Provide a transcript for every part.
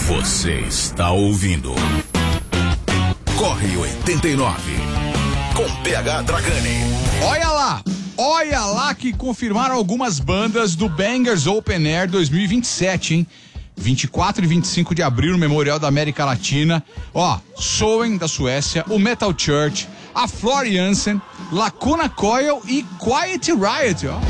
Você está ouvindo Corre 89 com PH Dragani. Olha lá que confirmaram algumas bandas do Bangers Open Air 2027, hein? 24 e 25 de abril no Memorial da América Latina. Soen da Suécia, o Metal Church, a Floor Jansen, Lacuna Coil e Quiet Riot, Então,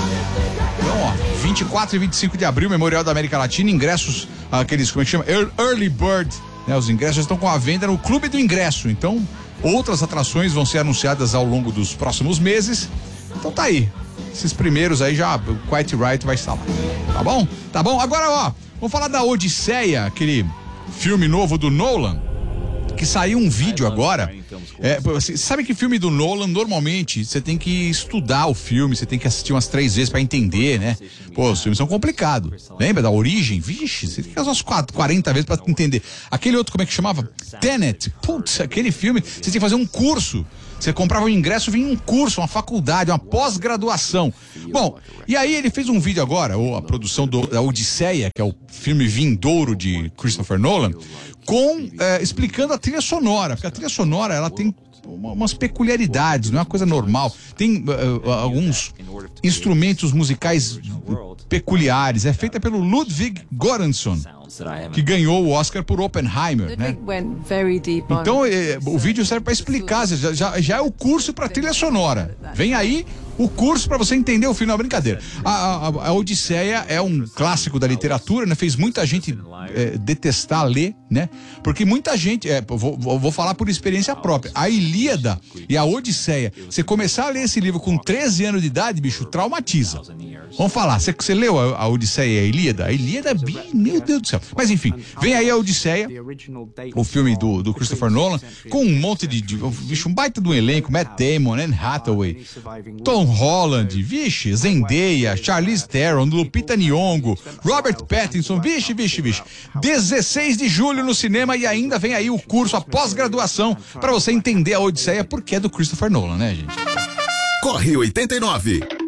24 e 25 de abril, Memorial da América Latina, ingressos, aqueles, como é que chama? Early Bird, né? Os ingressos estão com a venda no Clube do Ingresso, então outras atrações vão ser anunciadas ao longo dos próximos meses. Então tá aí, esses primeiros aí já, o Quiet Riot vai estar lá, tá bom? Agora, vamos falar da Odisseia, aquele filme novo do Nolan, que saiu um vídeo agora. Você sabe que filme do Nolan, normalmente, você tem que estudar o filme, você tem que assistir umas 3 vezes pra entender, né? Os filmes são complicados. Lembra da Origem? Vixe, você tem que fazer umas 40 vezes pra entender. Aquele outro, como é que chamava? Tenet. Putz, aquele filme, você tem que fazer um curso. Você comprava um ingresso, vinha um curso, uma faculdade, uma pós-graduação. Bom, e aí ele fez um vídeo agora, a produção da Odisseia, que é o filme vindouro de Christopher Nolan, explicando a trilha sonora, porque a trilha sonora, ela tem umas peculiaridades, não é uma coisa normal. Tem alguns instrumentos musicais peculiares. É feita pelo Ludwig Göransson, que ganhou o Oscar por Oppenheimer, né? Então, o vídeo serve para explicar, já é o curso para trilha sonora. Vem aí o curso para você entender o filme, não é brincadeira. A Odisseia é um clássico da literatura, né? Fez muita gente detestar ler, né? Porque muita gente, vou falar por experiência própria, a Ilíada e a Odisseia, você começar a ler esse livro com 13 anos de idade, bicho, traumatiza. Vamos falar, você leu a Odisseia e a Ilíada? A Ilíada, meu Deus do céu. Mas enfim, vem aí a Odisseia, o filme do Christopher Nolan, com um monte bicho, um baita do elenco, Matt Damon, Anne Hathaway, Tom Holland, vixe, Zendaya, Charlize Theron, Lupita Nyong'o, Robert Pattinson, vixe. 16 de julho no cinema, e ainda vem aí o curso, a pós-graduação, pra você entender a Odisseia, porque é do Christopher Nolan, né, gente? Corre 89.